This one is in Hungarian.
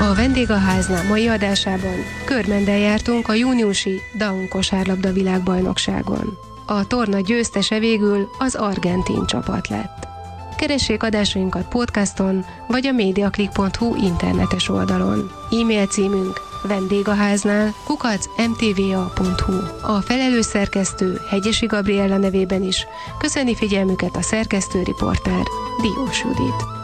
A Vendégháznál mai adásában körmenden jártunk a júniusi Down kosárlabda világbajnokságon. A torna győztese végül az argentin csapat lett. Keressék adásainkat podcaston vagy a mediaclick.hu internetes oldalon. E-mail címünk vendégháznál@mtva.hu. A felelős szerkesztő Hegyesi Gabriella nevében is köszöni figyelmüket a szerkesztő riporter Diós Judit.